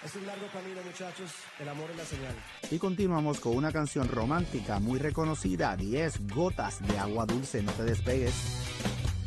Es un largo camino, muchachos. El amor es la señal. Y continuamos con una canción romántica muy reconocida y es Gotas de Agua Dulce. No te despegues.